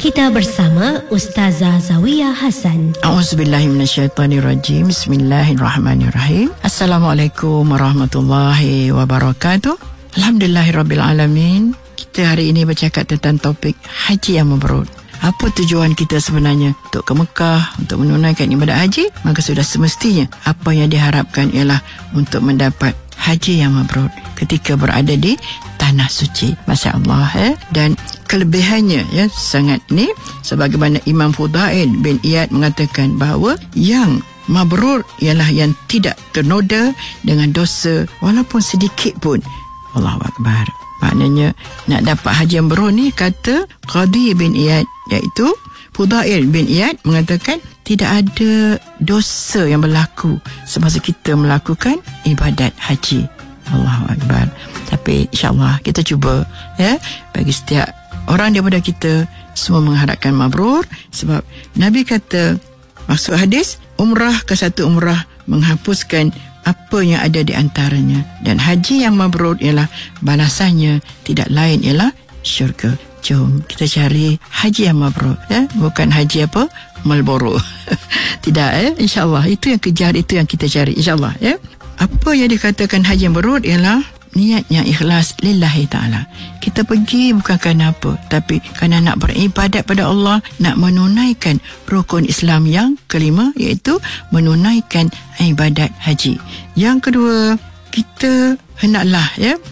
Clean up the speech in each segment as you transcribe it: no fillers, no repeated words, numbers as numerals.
Kita bersama Ustazah Zawiyah Hasan. A'udzubillahi minasyaitanirrajim. Bismillahirrahmanirrahim. Assalamualaikum warahmatullahi wabarakatuh. Alhamdulillahirabbil alamin. Kita hari ini bercakap tentang topik haji yang mabrur. Apa tujuan kita sebenarnya untuk ke Mekah, untuk menunaikan ibadat haji? Maka sudah semestinya apa yang diharapkan ialah untuk mendapat haji yang mabrur ketika berada di tanah suci. Masya Allah. Dan kelebihannya sangat ni, sebagaimana Imam Fudail bin Iyad mengatakan bahawa yang mabrur ialah yang tidak ternoda dengan dosa walaupun sedikit pun. Allahu Akbar. Maknanya nak dapat haji yang mabrur ni, kata Qadi bin Iyad, iaitu Fudail bin Iyad, mengatakan tidak ada dosa yang berlaku semasa kita melakukan ibadat haji. Allahu Akbar. Tapi insyaAllah kita cuba bagi setiap orang daripada kita semua mengharapkan mabrur. Sebab Nabi kata, maksud hadis, umrah ke satu umrah menghapuskan apa yang ada di antaranya, dan haji yang mabrur ialah balasannya tidak lain ialah syurga. Jom kita cari haji yang mabrur, bukan haji apa Marlboro. Tidak, insyaAllah itu yang kejar, itu yang kita cari, insyaAllah. Apa yang dikatakan haji yang mabrur ialah niat yang ikhlas lillahi ta'ala. Kita pergi bukan kerana apa, tapi kerana nak beribadat pada Allah, nak menunaikan rukun Islam yang kelima, iaitu menunaikan ibadat haji. Yang kedua, kita hendaklah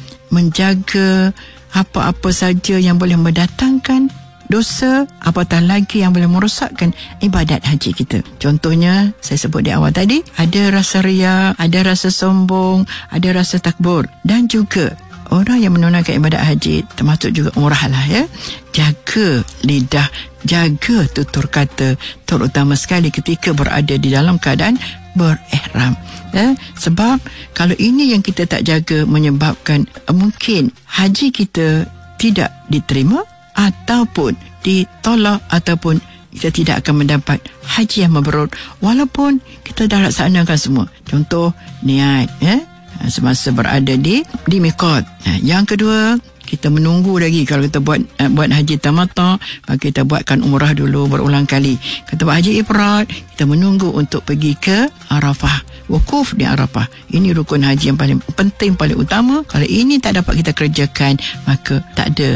menjaga apa-apa saja yang boleh mendatangkan dosa, apatah lagi yang boleh merosakkan ibadat haji kita. Contohnya, saya sebut di awal tadi, ada rasa riya, ada rasa sombong, ada rasa takbur. Dan juga orang yang menunaikan ibadat haji, termasuk juga umrah lah, jaga lidah, jaga tutur kata, terutama sekali ketika berada di dalam keadaan berihram. Sebab kalau ini yang kita tak jaga, menyebabkan mungkin haji kita tidak diterima, ataupun ditolak, ataupun kita tidak akan mendapat haji yang mabrur walaupun kita dah laksanakan semua. Contoh, niat semasa berada di miqat. Yang kedua, kita menunggu lagi. Kalau kita buat haji tamattu', maka kita buatkan umrah dulu berulang kali. Kita buat haji ifrad, kita menunggu untuk pergi ke Arafah, wukuf di Arafah. Ini rukun haji yang paling penting, paling utama. Kalau ini tak dapat kita kerjakan, maka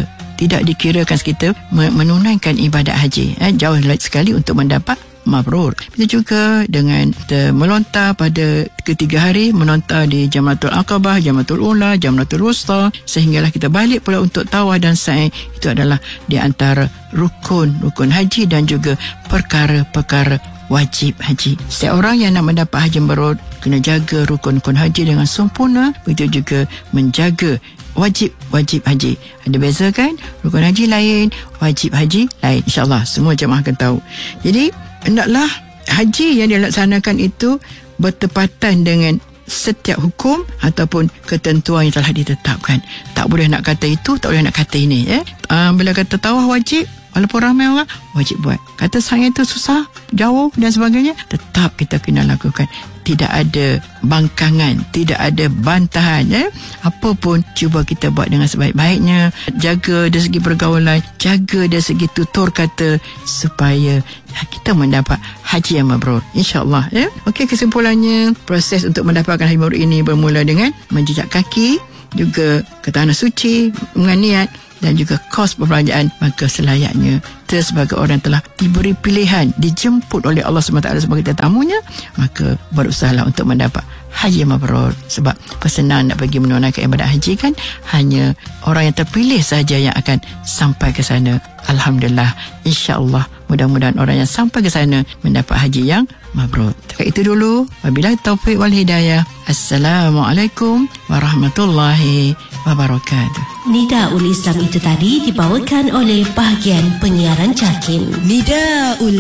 tidak dikirakan kita menunaikan ibadat haji. Jauh sekali untuk mendapat mabrur. Begitu juga dengan kita melontar pada ketiga hari, melontar di Jamratul Aqabah, Jamratul Ula, Jamratul Wusta, sehinggalah kita balik pula untuk tawaf dan sa'i. Itu adalah di antara rukun haji dan juga perkara-perkara wajib haji. Setiap orang yang nak mendapat haji mabrur kena jaga rukun-rukun haji dengan sempurna. Begitu juga menjaga wajib haji. Ada beza kan? Rukun haji lain, wajib haji lain. InsyaAllah semua jemaah akan tahu. Jadi hendaklah haji yang dilaksanakan itu bertepatan dengan setiap hukum ataupun ketentuan yang telah ditetapkan. Tak boleh nak kata itu, tak boleh nak kata ini. Bila kata tawaf wajib, walaupun ramai orang, wajib buat. Kata sa'i itu susah, jauh dan sebagainya, tetap kita kena lakukan. Tidak ada bangkangan, tidak ada bantahan. Apa pun cuba kita buat dengan sebaik-baiknya. Jaga dari segi pergaulan, jaga dari segi tutur kata, supaya kita mendapat haji yang mabrur, insyaAllah. Okey, kesimpulannya, proses untuk mendapatkan haji mabrur ini bermula dengan menjejak kaki, juga ke tanah suci dengan niat, dan juga kos perbelanjaan. Maka selayaknya kita sebagai orang telah diberi pilihan, dijemput oleh Allah SWT sebagai tetamunya, maka berusahalah untuk mendapat haji mabrur. Sebab pesanan nak pergi menunaikan ibadat haji kan hanya orang yang terpilih saja yang akan sampai ke sana. Alhamdulillah, insyaAllah mudah-mudahan orang yang sampai ke sana mendapat haji yang mabrur. Dekat itu dulu. Wabillahi taufiq wal hidayah. Assalamualaikum warahmatullahi wabarakatuh. Nidaul Islam itu tadi dibawakan oleh bahagian penyiaran JAKIM. Nidaul